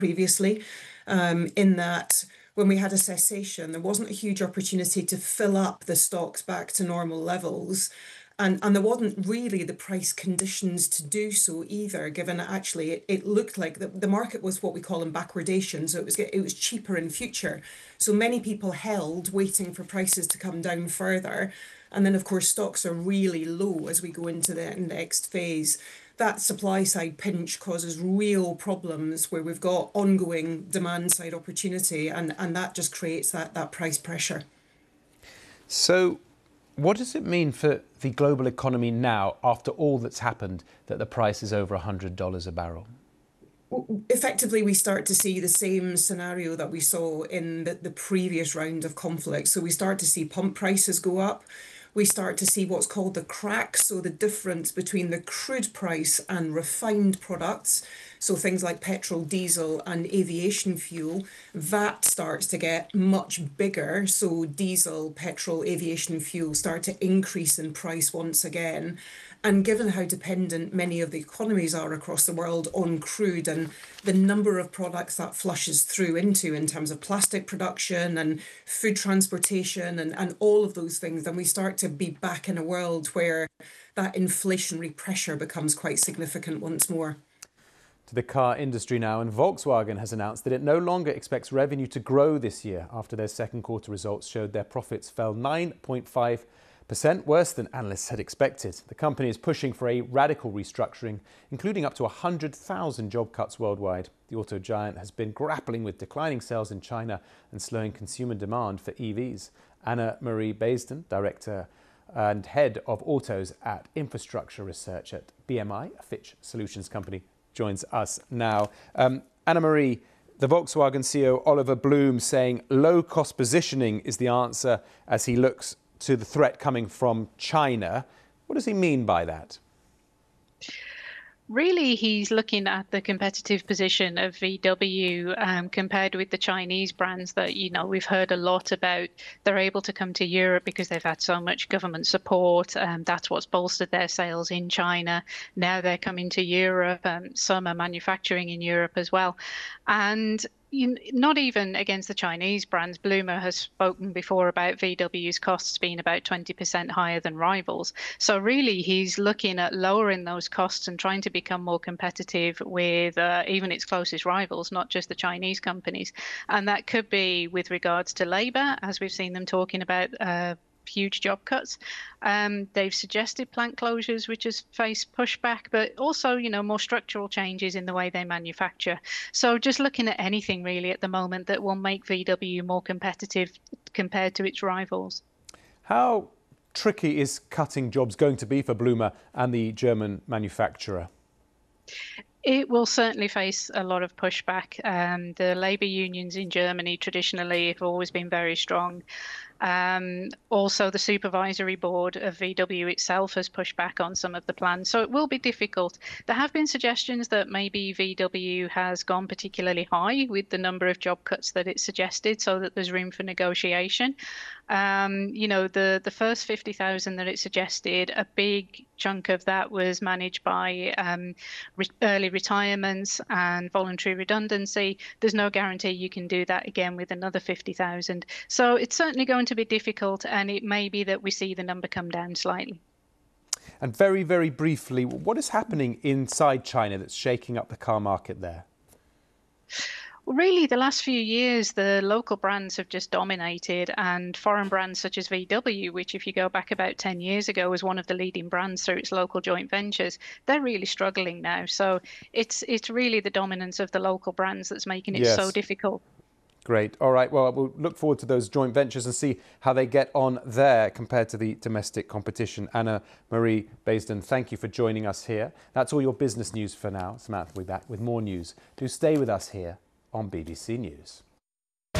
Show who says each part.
Speaker 1: previously, in that when we had a cessation, there wasn't a huge opportunity to fill up the stocks back to normal levels. And there wasn't really the price conditions to do so either, given that actually it looked like the market was what we call in backwardation. So it was cheaper in future. So many people held waiting for prices to come down further. And then, of course, stocks are really low as we go into the next phase. That supply side pinch causes real problems where we've got ongoing demand side opportunity, and that just creates that price pressure.
Speaker 2: So what does it mean for the global economy now, after all that's happened, that the price is over $100 a barrel?
Speaker 1: Effectively, we start to see the same scenario that we saw in the previous round of conflict. So we start to see pump prices go up. We start to see what's called the crack, so the difference between the crude price and refined products, so things like petrol, diesel, and aviation fuel, that starts to get much bigger. So diesel, petrol, aviation fuel start to increase in price once again. And given how dependent many of the economies are across the world on crude and the number of products that flushes through into in terms of plastic production and food transportation and all of those things, then we start to be back in a world where that inflationary pressure becomes quite significant once more.
Speaker 2: To the car industry now, and Volkswagen has announced that it no longer expects revenue to grow this year after their second quarter results showed their profits fell 9.5%, worse than analysts had expected. The company is pushing for a radical restructuring, including up to 100,000 job cuts worldwide. The auto giant has been grappling with declining sales in China and slowing consumer demand for EVs. Anna Marie Baisden, Director and Head of Autos at Infrastructure Research at BMI, a Fitch Solutions company, joins us now. Anna Marie, the Volkswagen CEO Oliver Blume saying low-cost positioning is the answer as he looks to the threat coming from China. What does he mean by that?
Speaker 3: Really, he's looking at the competitive position of VW compared with the Chinese brands that, we've heard a lot about. They're able to come to Europe because they've had so much government support. That's what's bolstered their sales in China. Now they're coming to Europe. Some are manufacturing in Europe as well. And not even against the Chinese brands. Bloomer has spoken before about VW's costs being about 20% higher than rivals. So really, he's looking at lowering those costs and trying to become more competitive with even its closest rivals, not just the Chinese companies. And that could be with regards to labour, as we've seen them talking about huge job cuts. They've suggested plant closures, which has faced pushback, but also, more structural changes in the way they manufacture. So just looking at anything really at the moment that will make VW more competitive compared to its rivals.
Speaker 2: How tricky is cutting jobs going to be for Bloomer and the German manufacturer?
Speaker 3: It will certainly face a lot of pushback. The labour unions in Germany traditionally have always been very strong. Also, the supervisory board of VW itself has pushed back on some of the plans, so it will be difficult. There have been suggestions that maybe VW has gone particularly high with the number of job cuts that it suggested, so that there's room for negotiation. The first 50,000 that it suggested, a big chunk of that was managed by early retirements and voluntary redundancy. There's no guarantee you can do that again with another 50,000. So it's certainly going to be difficult, and it may be that we see the number come down slightly.
Speaker 2: And very, very briefly, what is happening inside China that's shaking up the car market there?
Speaker 3: Well, really, the last few years, the local brands have just dominated, and foreign brands such as VW, which if you go back about 10 years ago was one of the leading brands through its local joint ventures, they're really struggling now. So it's really the dominance of the local brands that's making it so difficult.
Speaker 2: Great. All right. Well, we'll look forward to those joint ventures and see how they get on there compared to the domestic competition. Anna Marie Baisden, thank you for joining us here. That's all your business news for now. Samantha will be back with more news. Do stay with us here on BBC News.